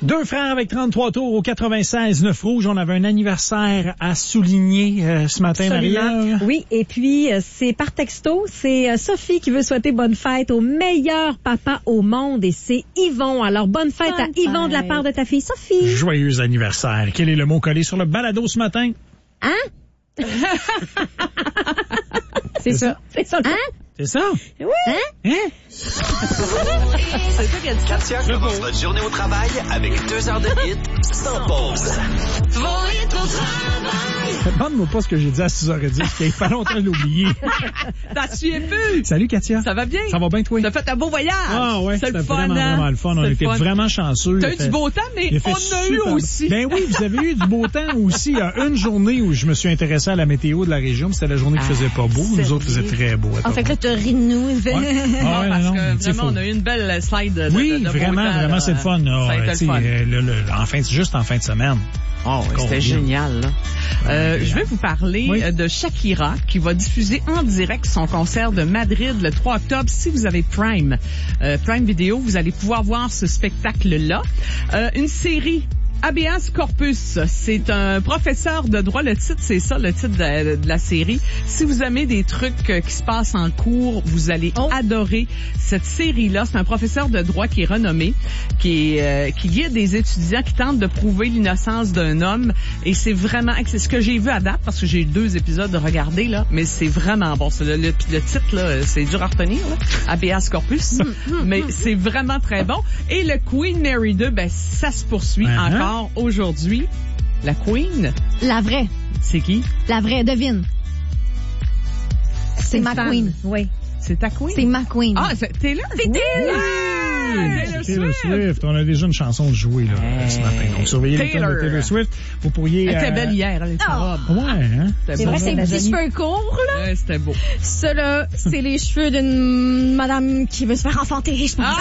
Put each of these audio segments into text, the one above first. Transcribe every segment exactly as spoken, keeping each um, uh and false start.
Deux frères avec trente-trois tours au quatre-vingt-seize neuf rouge. On avait un anniversaire à souligner euh, ce matin, Maria. Oui, et puis euh, c'est par texto. C'est euh, Sophie qui veut souhaiter bonne fête au meilleur papa au monde et c'est Yvon. Alors, bonne fête bonne à fête. Yvon de la part de ta fille Sophie. Joyeux anniversaire. Quel est le mot collé sur le balado ce matin? Hein? c'est, c'est ça. ça. C'est ça. Hein? C'est ça? Oui. Hein? Hein? C'est ça qui a dit. Katia commence votre journée au travail avec deux heures de hit sans pause. Vos hits au travail. Demande-moi pas ce que j'ai dit à six heures dix, qu'il n'y a pas longtemps de l'oublier. T'as suivi plus. Salut, Katia. Ça va bien? Ça va bien, toi? T'as fait un beau voyage. Ah, ouais. C'est c'était le fun, vraiment, hein? vraiment le fun. On était vraiment chanceux. T'as eu fait... du beau temps, mais on a eu aussi. Ben oui, vous avez eu du beau temps aussi. Il y a une journée où je me suis intéressé à la météo de la région. C'était la journée qui faisait pas beau. Nous autres, faisait très beau. En fait, là, t'as ri de nous. Ouais. Ah, ouais, parce non, que vraiment, on a eu une belle slide de, oui, de, de vraiment, beau temps, vraiment, là. c'est le fun. Là. Ça a été le fun. Euh, le, le, en fin, juste en fin de semaine. Oh, oui, c'était génial. Là. Euh, je vais vous parler oui. de Shakira qui va diffuser en direct son concert de Madrid le trois octobre. Si vous avez Prime, euh, Prime Video, vous allez pouvoir voir ce spectacle-là. Euh, une série Habeas Corpus, c'est un professeur de droit. Le titre, c'est ça, le titre de, de la série. Si vous aimez des trucs qui se passent en cours, vous allez oh. adorer cette série-là. C'est un professeur de droit qui est renommé, qui, est, euh, qui guide des étudiants qui tentent de prouver l'innocence d'un homme. Et c'est vraiment, c'est ce que j'ai vu à date, parce que j'ai eu deux épisodes de regarder, là, mais c'est vraiment bon. Le, le, le titre, là, c'est dur à retenir, là. Habeas Corpus. mais c'est vraiment très bon. Et le Queen Mary deux, ben, ça se poursuit uh-huh. encore. Aujourd'hui, la Queen. La vraie. C'est qui? La vraie, devine. C'est, c'est ma Queen, oui. C'est ta Queen? C'est ma Queen. Ah, c'est Taylor? C'est Taylor! Oui, Taylor, Taylor Swift. Swift. On a déjà une chanson de jouer là, hey. ce matin. Donc, surveillez les thèmes de Taylor Swift. Vous pourriez... Elle était euh... belle hier, elle était oh. robe. Ouais, hein? C'était c'est bon. Vrai, c'est des petits cheveux courts, là. Ouais, c'était beau. Ça, là, c'est les cheveux d'une madame qui veut se faire enfanter, je pense.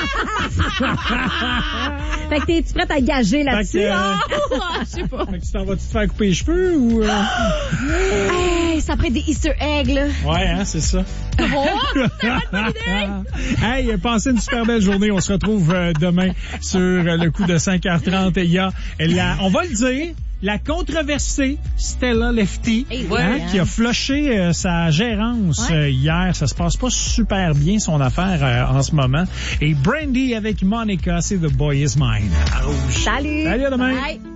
Ah! Fait que t'es-tu prête à gager là-dessus? Que, euh... oh, je sais pas. Fait que tu t'en vas-tu te faire couper les cheveux ou... Euh... hey, ça prête des Easter eggs, là. Ouais, hein, c'est ça. Oh, c'est une bonne idée. Hey, passez une super belle journée. On se retrouve euh, demain sur euh, le coup de cinq heures trente. Il y a la, on va le dire, la controversée Stella Lefty, hey, ouais, hein, hein. qui a flushé euh, sa gérance ouais. euh, hier. Ça se passe pas super bien, son affaire, euh, en ce moment. Et Brandy avec Monica, c'est The Boy Is Mine. À Rouge. Salut. Salut, à demain. Bye.